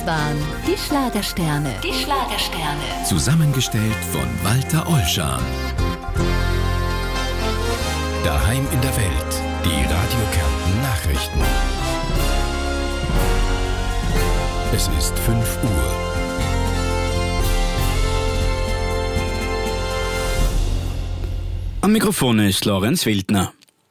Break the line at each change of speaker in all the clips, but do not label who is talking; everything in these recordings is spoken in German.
Das waren die Schlagersterne. Die Schlagersterne.
Zusammengestellt von Walter Ollschan. Daheim in der Welt. Die Radio Kärnten Nachrichten. Es ist 5 Uhr.
Am Mikrofon ist Lorenz Wildner.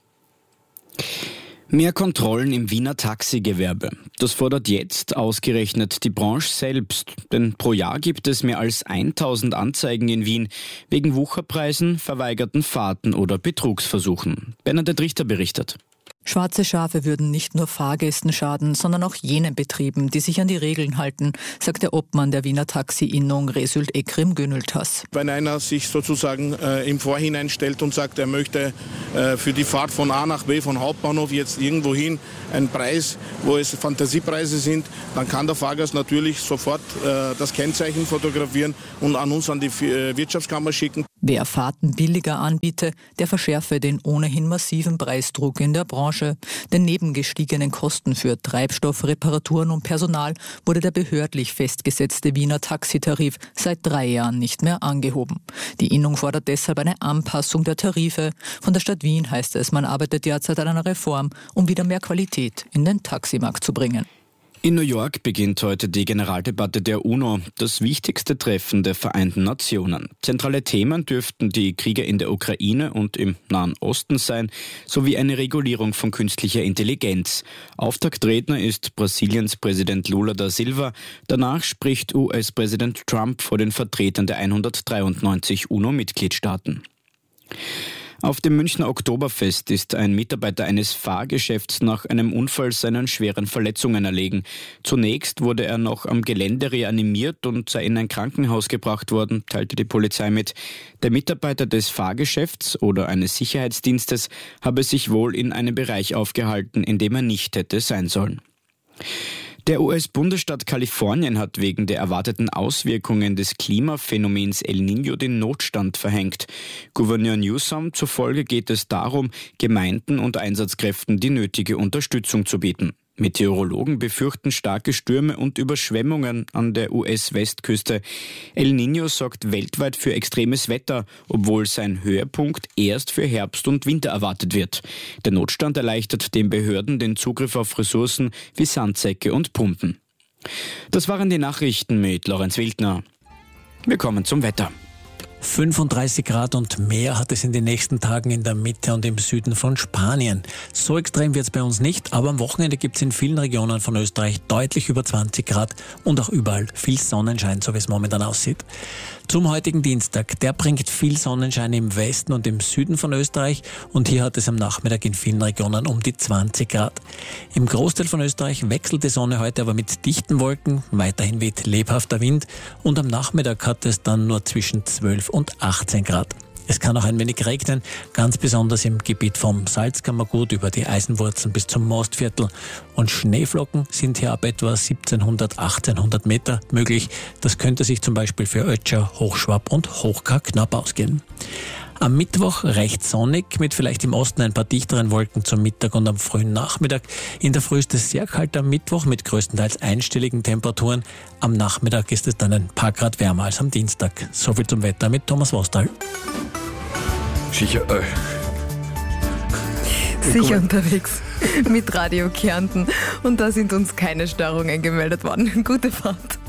Mehr Kontrollen im Wiener Taxigewerbe. Das fordert jetzt ausgerechnet die Branche selbst. Denn pro Jahr gibt es mehr als 1000 Anzeigen in Wien wegen Wucherpreisen, verweigerten Fahrten oder Betrugsversuchen. Bernadette Richter berichtet.
Schwarze Schafe würden nicht nur Fahrgästen schaden, sondern auch jenen Betrieben, die sich an die Regeln halten, sagt der Obmann der Wiener Taxi-Innung Result Ekrim Gönültas.
Wenn einer sich sozusagen im Vorhinein stellt und sagt, er möchte für die Fahrt von A nach B, von Hauptbahnhof jetzt irgendwo hin, einen Preis, wo es Fantasiepreise sind, dann kann der Fahrgast natürlich sofort das Kennzeichen fotografieren und an uns, an die Wirtschaftskammer schicken.
Wer Fahrten billiger anbiete, der verschärfe den ohnehin massiven Preisdruck in der Branche. Den neben gestiegenen Kosten für Treibstoff, Reparaturen und Personal wurde der behördlich festgesetzte Wiener Taxitarif seit 3 Jahren nicht mehr angehoben. Die Innung fordert deshalb eine Anpassung der Tarife. Von der Stadt Wien heißt es, man arbeitet derzeit an einer Reform, um wieder mehr Qualität in den Taximarkt zu bringen.
In New York beginnt heute die Generaldebatte der UNO, das wichtigste Treffen der Vereinten Nationen. Zentrale Themen dürften die Kriege in der Ukraine und im Nahen Osten sein, sowie eine Regulierung von künstlicher Intelligenz. Auftaktredner ist Brasiliens Präsident Lula da Silva. Danach spricht US-Präsident Trump vor den Vertretern der 193 UNO-Mitgliedstaaten. Auf dem Münchner Oktoberfest ist ein Mitarbeiter eines Fahrgeschäfts nach einem Unfall seinen schweren Verletzungen erlegen. Zunächst wurde er noch am Gelände reanimiert und sei in ein Krankenhaus gebracht worden, teilte die Polizei mit. Der Mitarbeiter des Fahrgeschäfts oder eines Sicherheitsdienstes habe sich wohl in einem Bereich aufgehalten, in dem er nicht hätte sein sollen. Der US-Bundesstaat Kalifornien hat wegen der erwarteten Auswirkungen des Klimaphänomens El Niño den Notstand verhängt. Gouverneur Newsom zufolge geht es darum, Gemeinden und Einsatzkräften die nötige Unterstützung zu bieten. Meteorologen befürchten starke Stürme und Überschwemmungen an der US-Westküste. El Niño sorgt weltweit für extremes Wetter, obwohl sein Höhepunkt erst für Herbst und Winter erwartet wird. Der Notstand erleichtert den Behörden den Zugriff auf Ressourcen wie Sandsäcke und Pumpen. Das waren die Nachrichten mit Lorenz Wildner. Wir kommen zum Wetter.
35 Grad und mehr hat es in den nächsten Tagen in der Mitte und im Süden von Spanien. So extrem wird es bei uns nicht, aber am Wochenende gibt es in vielen Regionen von Österreich deutlich über 20 Grad und auch überall viel Sonnenschein, so wie es momentan aussieht. Zum heutigen Dienstag, der bringt viel Sonnenschein im Westen und im Süden von Österreich und hier hat es am Nachmittag in vielen Regionen um die 20 Grad. Im Großteil von Österreich wechselt die Sonne heute aber mit dichten Wolken, weiterhin weht lebhafter Wind und am Nachmittag hat es dann nur zwischen 12 und 18 Grad. Es kann auch ein wenig regnen, ganz besonders im Gebiet vom Salzkammergut über die Eisenwurzen bis zum Mostviertel. Und Schneeflocken sind hier ab etwa 1700-1800 Meter möglich. Das könnte sich zum Beispiel für Ötscher, Hochschwab und Hochkar knapp ausgehen. Am Mittwoch recht sonnig, mit vielleicht im Osten ein paar dichteren Wolken zum Mittag und am frühen Nachmittag. In der Früh ist es sehr kalt am Mittwoch mit größtenteils einstelligen Temperaturen. Am Nachmittag ist es dann ein paar Grad wärmer als am Dienstag. Soviel zum Wetter mit Thomas Wostal.
Sicher
unterwegs mit Radio Kärnten und da sind uns keine Störungen gemeldet worden. Gute Fahrt.